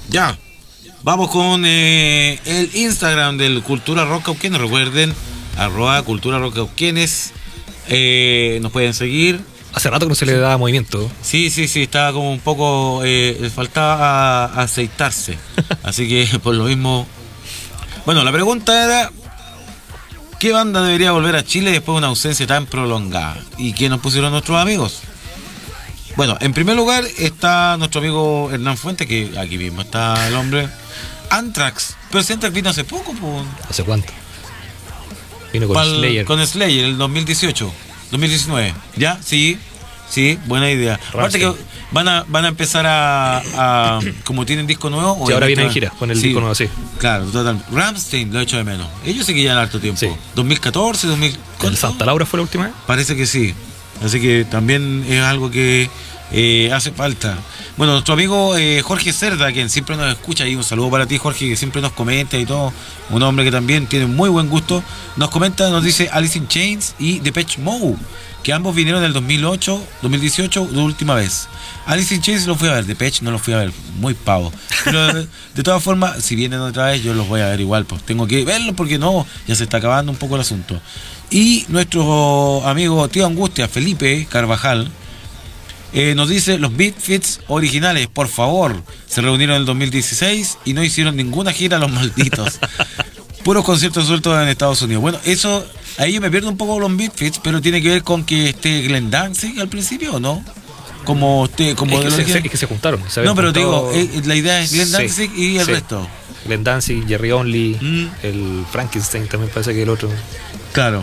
Ya. Vamos con el Instagram del Cultura Rock Cauquenes. Recuerden, @Cultura Rock Cauquenes. Nos pueden seguir. Hace rato que no se le da movimiento. Sí, estaba como un poco... le faltaba aceitarse. Así que por lo mismo... Bueno, la pregunta era... ¿Qué banda debería volver a Chile después de una ausencia tan prolongada? ¿Y qué nos pusieron nuestros amigos? Bueno, en primer lugar está nuestro amigo Hernán Fuentes, que aquí mismo está el hombre. Anthrax. Pero si Anthrax vino hace poco, pues. ¿Hace cuánto? Vino con Slayer. Con Slayer, el 2018, 2019. ¿Ya? Sí, buena idea. Aparte que van a empezar a como tienen disco nuevo. Sí, ahora vienen en gira con el disco nuevo, sí. Claro, total. Rammstein lo he hecho de menos. Ellos sí que llevan harto tiempo. Sí. 2014, 2000. ¿El Santa Laura fue la última vez? Parece que sí. Así que también es algo que hace falta. Bueno, nuestro amigo Jorge Cerda, quien siempre nos escucha, y un saludo para ti, Jorge, que siempre nos comenta y todo, un hombre que también tiene muy buen gusto, nos comenta, nos dice Alice in Chains y Depeche Mode, que ambos vinieron en el 2018 de última vez. Alice in Chains lo fui a ver, Depeche no lo fui a ver, muy pavo. Pero de todas formas, si vienen otra vez, yo los voy a ver igual, pues tengo que verlos porque no, ya se está acabando un poco el asunto. Y nuestro amigo Tío Angustia, Felipe Carvajal, nos dice: los Misfits originales, por favor, se reunieron en el 2016 y no hicieron ninguna gira, los malditos. Puros conciertos sueltos en Estados Unidos. Bueno, eso, ahí yo me pierdo un poco los Misfits, pero tiene que ver con que esté Glenn Danzig al principio, ¿o no? Es que se juntaron. No, pero te digo, la idea es Glenn Danzig y el resto. Glenn Danzig, Jerry Only, el Frankenstein también parece que el otro. Claro.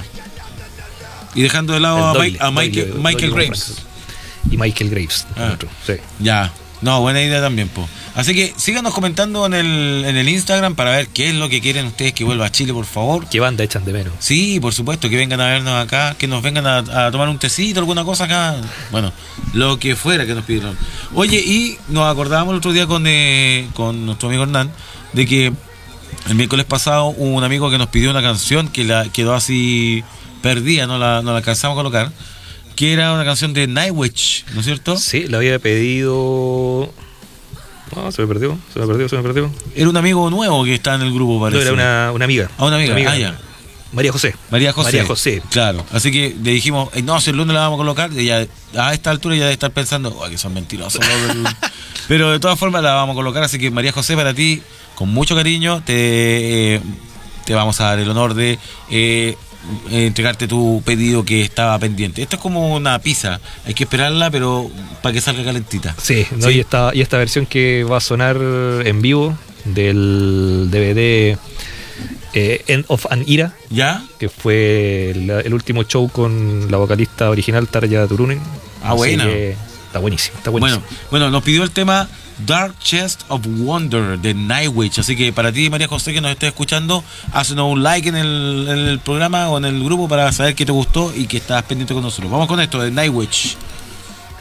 Y dejando de lado a Michael Graves. Y Michael Graves, otro. Sí. Ya. No, buena idea también, po. Así que síganos comentando en el Instagram para ver qué es lo que quieren ustedes que vuelva a Chile, por favor. ¿Qué banda echan de menos? Sí, por supuesto, que vengan a vernos acá, que nos vengan a tomar un tecito, alguna cosa acá. Bueno, lo que fuera que nos pidieron. Oye, y nos acordábamos el otro día con nuestro amigo Hernán de que el miércoles pasado hubo un amigo que nos pidió una canción que la quedó así perdida, no la alcanzamos a colocar, que era una canción de Nightwish, ¿no es cierto? Sí, la había pedido... No, se me perdió. Era un amigo nuevo que está en el grupo, parece. No, era una amiga. Una amiga. Ya. María José. Claro. Así que le dijimos, no, si el lunes la vamos a colocar, y ya, a esta altura ya debe estar pensando, que son mentirosos. Pero de todas formas la vamos a colocar, así que María José, para ti, con mucho cariño, te vamos a dar el honor de entregarte tu pedido que estaba pendiente. Esto es como una pizza, hay que esperarla, pero para que salga calentita. Sí, ¿no? ¿Sí? Y esta versión que va a sonar en vivo del DVD End of an Era, ¿ya? Que fue el último show con la vocalista original Tarja Turunen. Bueno. Está buenísimo. Bueno, nos pidió el tema Dark Chest of Wonder de Nightwish. Así que para ti, María José, que nos estés escuchando, haznos un like en el programa o en el grupo para saber que te gustó y que estás pendiente con nosotros. Vamos con esto de Nightwish.